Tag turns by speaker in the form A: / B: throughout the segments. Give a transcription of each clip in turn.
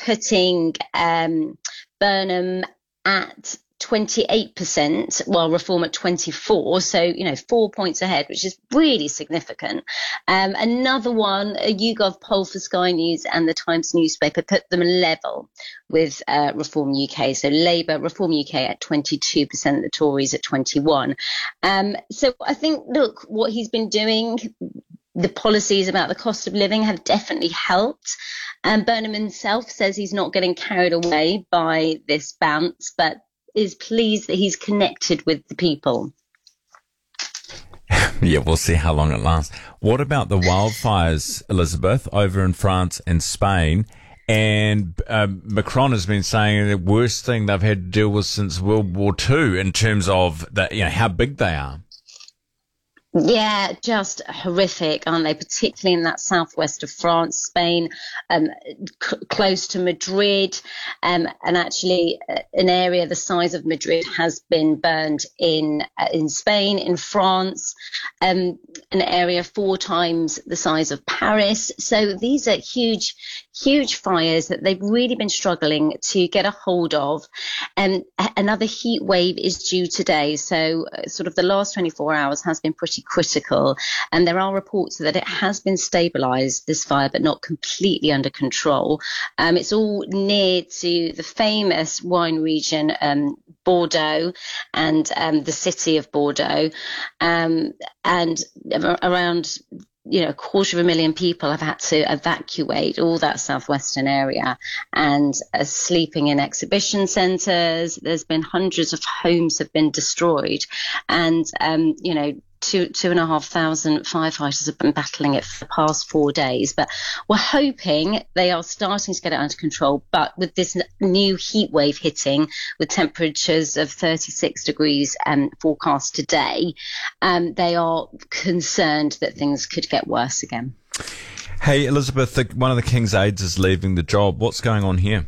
A: putting Burnham at 28%, while Reform at 24%. So, 4 points ahead, which is really significant. Another one, a YouGov poll for Sky News and the Times newspaper put them level with Reform UK. So Reform UK at 22%, the Tories at 21%. So I think, look, what he's been doing, the policies about the cost of living have definitely helped. Burnham himself says he's not getting carried away by this bounce, but is pleased that he's connected with the people.
B: Yeah, we'll see how long it lasts. What about the wildfires, Elizabeth, over in France and Spain? And Macron has been saying the worst thing they've had to deal with since World War II in terms of how big they are.
A: Yeah, just horrific, aren't they? Particularly in that southwest of France, Spain, close to Madrid, and actually an area the size of Madrid has been burned in Spain, in France, an area 4 times the size of Paris. So these are huge fires that they've really been struggling to get a hold of. And another heat wave is due today. So sort of the last 24 hours has been pretty critical. And there are reports that it has been stabilised, this fire, but not completely under control. It's all near to the famous wine region, Bordeaux, and the city of Bordeaux. And around 250,000 people have had to evacuate all that southwestern area and are sleeping in exhibition centres. There's been hundreds of homes have been destroyed, and 2,500 firefighters have been battling it for the past 4 days. But we're hoping they are starting to get it under control. But with this new heat wave hitting, with temperatures of 36 degrees forecast today, they are concerned that things could get worse again.
B: Hey, Elizabeth, one of the King's aides is leaving the job. What's going on here?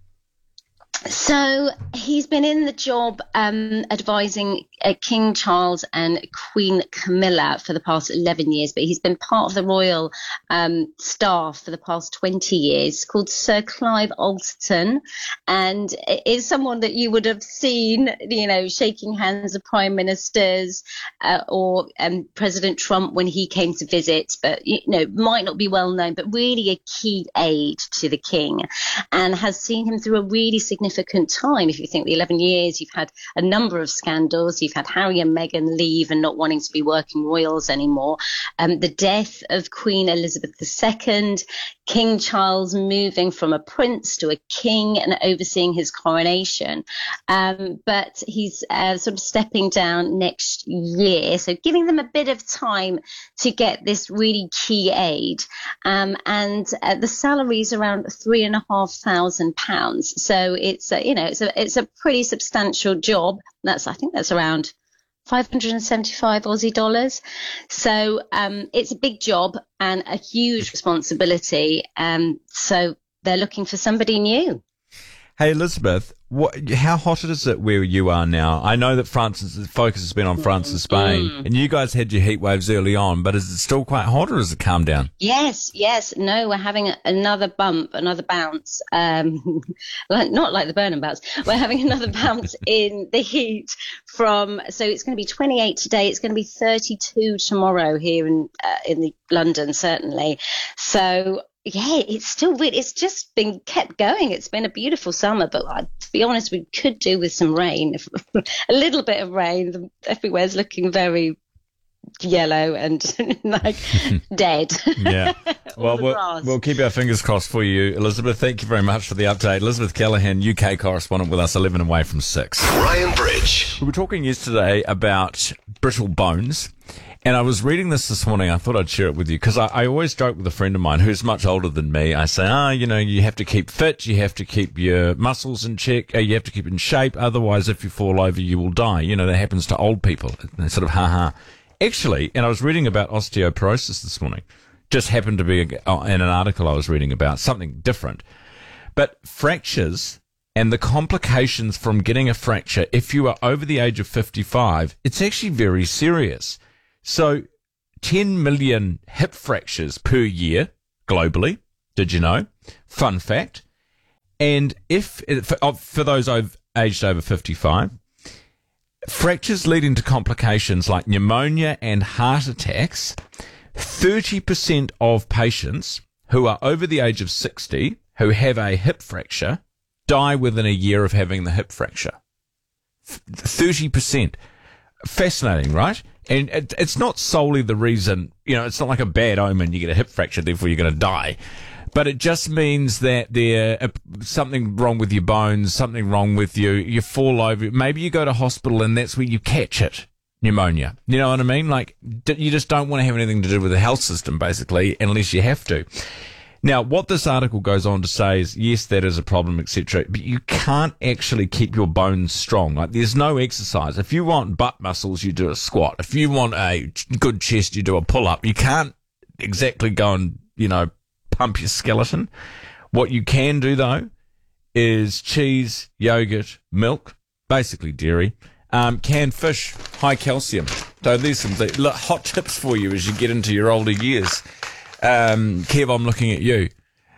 A: So he's been in the job advising King Charles and Queen Camilla for the past 11 years, but he's been part of the royal staff for the past 20 years, called Sir Clive Alderton, and is someone that you would have seen, shaking hands with prime ministers or President Trump when he came to visit, but, might not be well known, but really a key aide to the king, and has seen him through a really significant time. If you think the 11 years, you've had a number of scandals. You've had Harry and Meghan leave and not wanting to be working royals anymore. The death of Queen Elizabeth II, King Charles moving from a prince to a king and overseeing his coronation. But he's sort of stepping down next year. So giving them a bit of time to get this really key aid. And the salary is around £3,500. So it's a pretty substantial job. I think that's around 575 Aussie dollars. So it's a big job and a huge responsibility. So they're looking for somebody new.
B: Hey, Elizabeth, how hot is it where you are now? I know that the focus has been on France and Spain, and you guys had your heat waves early on, but is it still quite hot or has it calmed down?
A: Yes. No, we're having another bounce, not like the Burnham bounce. We're having another bounce in the heat so it's going to be 28 today. It's going to be 32 tomorrow here in London, certainly. So, yeah, it's still weird. It's just been kept going. It's been a beautiful summer, but to be honest, we could do with some rain. A little bit of rain. Everywhere's looking very yellow and dead.
B: Yeah. Well, we'll keep our fingers crossed for you, Elizabeth. Thank you very much for the update. Elizabeth Callaghan, UK correspondent with us, 11 away from 6.
C: Ryan Bridge.
B: We were talking yesterday about brittle bones. And I was reading this morning. I thought I'd share it with you because I always joke with a friend of mine who's much older than me. I say, you have to keep fit. You have to keep your muscles in check. You have to keep in shape. Otherwise, if you fall over, you will die. That happens to old people. And they sort of, ha. Actually, and I was reading about osteoporosis this morning. Just happened to be in an article I was reading about something different. But fractures and the complications from getting a fracture, if you are over the age of 55, it's actually very serious. So 10 million hip fractures per year globally. Did you know? Fun fact. And for those aged over 55, fractures leading to complications like pneumonia and heart attacks, 30% of patients who are over the age of 60 who have a hip fracture die within a year of having the hip fracture. 30%. Fascinating, right? And it's not solely the reason, it's not like a bad omen, you get a hip fracture, therefore you're going to die. But it just means that there's something wrong with your bones, something wrong with you, you fall over, maybe you go to hospital and that's where you catch it, pneumonia. You know what I mean? Like, you just don't want to have anything to do with the health system, basically, unless you have to. Now, what this article goes on to say is, yes, that is a problem, etc., but you can't actually keep your bones strong. Like, there's no exercise. If you want butt muscles, you do a squat. If you want a good chest, you do a pull-up. You can't exactly go and, pump your skeleton. What you can do, though, is cheese, yogurt, milk, basically dairy, canned fish, high calcium. So there's some hot tips for you as you get into your older years. Kev, I'm looking at you.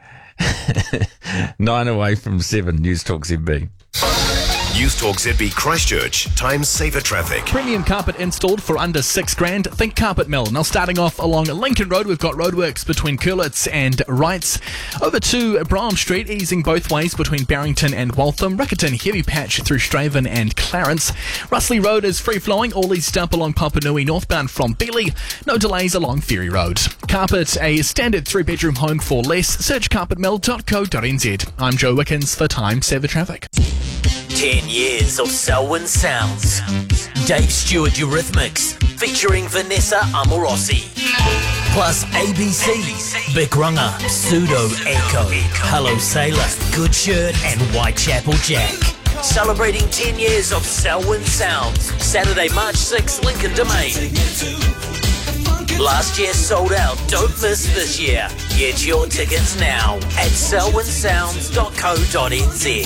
B: 9 away from 7, News Talk ZB.
C: News Talk ZB Christchurch, time saver traffic.
D: Premium carpet installed for under $6,000. Think Carpet Mill. Now starting off along Lincoln Road, we've got roadworks between Curlitz and Wrights. Over to Brown Street, easing both ways between Barrington and Waltham. Riccarton, heavy patch through Straven and Clarence. Russley Road is free-flowing, all east up along Papanui northbound from Beeley. No delays along Ferry Road. Carpet, a standard 3-bedroom home for less. Search carpetmill.co.nz. I'm Joe Wickens for Time Saver Traffic.
E: 10 years of Selwyn Sounds. Dave Stewart Eurythmics featuring Vanessa Amorosi. Plus ABC, Big Runner, Pseudo Echo, Hello Sailor, Good Shirt and Whitechapel Jack. Celebrating 10 years of Selwyn Sounds. Saturday, March 6th, Lincoln Domain. Last year sold out. Don't miss this year. Get your tickets now at selwynsounds.co.nz.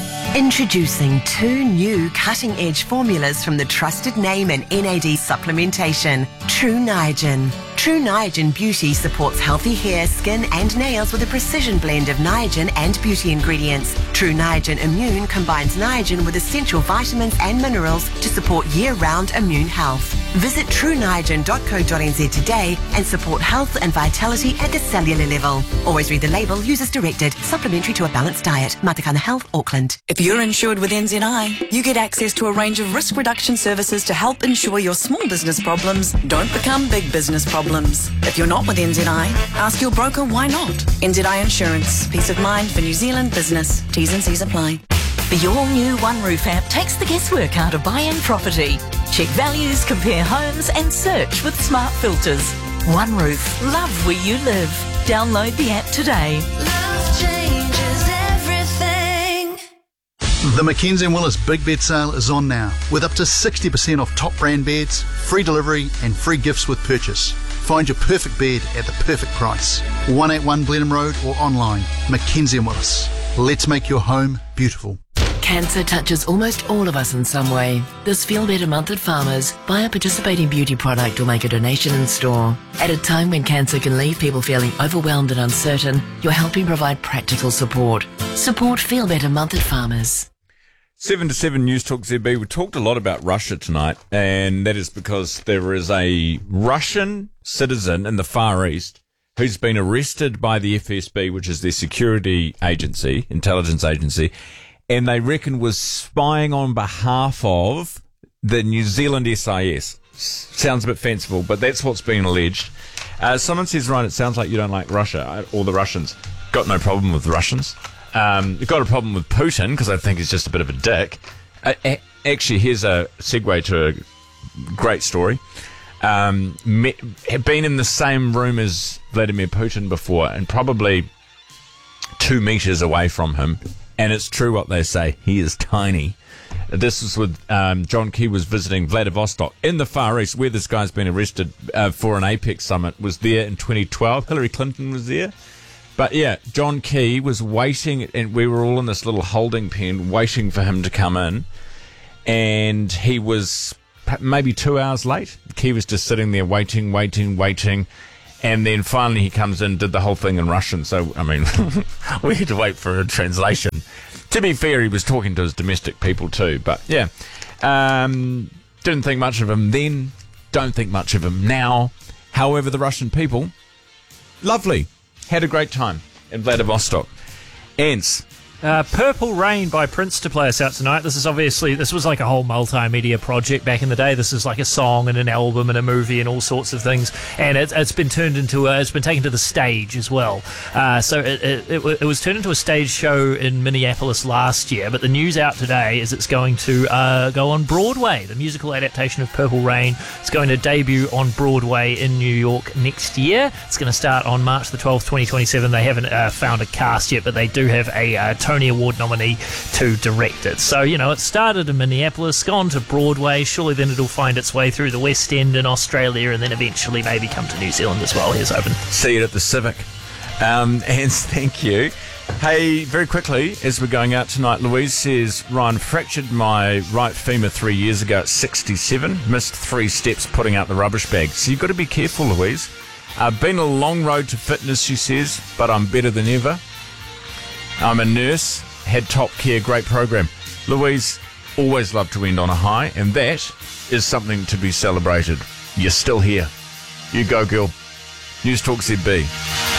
F: Introducing 2 new cutting-edge formulas from the trusted name in NAD supplementation, True Niagen. True Niagen Beauty supports healthy hair, skin and nails with a precision blend of Niagen and beauty ingredients. True Niagen Immune combines Niagen with essential vitamins and minerals to support year-round immune health. Visit trueniagen.co.nz today and support health and vitality at the cellular level. Always read the label, use as directed. Supplementary to a balanced diet. Matakana Health, Auckland.
G: If you're insured with NZI, you get access to a range of risk reduction services to help ensure your small business problems don't become big business problems. If you're not with NZI, ask your broker why not. NZI Insurance. Peace of mind for New Zealand business. T's and C's apply.
H: The all-new OneRoof app takes the guesswork out of buying property. Check values, compare homes and search with smart filters. OneRoof. Love where you live. Download the app today.
I: Love changes everything.
J: The Mackenzie & Willis Big Bed Sale is on now, with up to 60% off top brand beds, free delivery and free gifts with purchase. Find your perfect bed at the perfect price. 181 Blenheim Road or online. Mackenzie & Willis. Let's make your home beautiful.
K: Cancer touches almost all of us in some way. This Feel Better Month at Farmers, buy a participating beauty product or make a donation in store. At a time when cancer can leave people feeling overwhelmed and uncertain, you're helping provide practical support. Support Feel Better Month at Farmers.
B: 7 to 7 News Talk ZB. We talked a lot about Russia tonight, and that is because there is a Russian citizen in the Far East who's been arrested by the FSB, which is their security agency, intelligence agency, and they reckon was spying on behalf of the New Zealand SIS. Sounds a bit fanciful, but that's what's being alleged. Someone says, Ryan, it sounds like you don't like Russia or the Russians. Got no problem with the Russians. You've got a problem with Putin because I think he's just a bit of a dick. Actually, here's a segue to a great story. Have been in the same room as Vladimir Putin before and probably 2 meters away from him. And it's true what they say. He is tiny. This was with John Key was visiting Vladivostok in the Far East, where this guy's been arrested for an APEC summit. Was there in 2012. Hillary Clinton was there. But yeah, John Key was waiting, and we were all in this little holding pen waiting for him to come in. And he was maybe 2 hours late. Key was just sitting there waiting. And then finally he comes in, did the whole thing in Russian. So, I mean, we had to wait for a translation. To be fair, he was talking to his domestic people too. But, yeah, didn't think much of him then, don't think much of him now. However, the Russian people, lovely, had a great time in Vladivostok. Ants.
L: Purple Rain by Prince to play us out tonight. This was like a whole multimedia project back in the day. This is like a song and an album and a movie and all sorts of things. And it's been turned into it's been taken to the stage as well. So it was turned into a stage show in Minneapolis last year. But the news out today is it's going to go on Broadway. The musical adaptation of Purple Rain is going to debut on Broadway in New York next year. It's going to start on March the 12th, 2027. They haven't found a cast yet, but they do have a Tony Award nominee to direct it. So, it started in Minneapolis, gone to Broadway, surely then it'll find its way through the West End in Australia and then eventually maybe come to New Zealand as well. Here's Open.
B: See it at the Civic. And thank you. Hey, very quickly, as we're going out tonight, Louise says, Ryan, fractured my right femur 3 years ago at 67, missed 3 steps putting out the rubbish bag. So you've got to be careful, Louise. Been a long road to fitness, she says, but I'm better than ever. I'm a nurse, had top care, great program. Louise, always love to end on a high, and that is something to be celebrated. You're still here. You go, girl. News Talk ZB.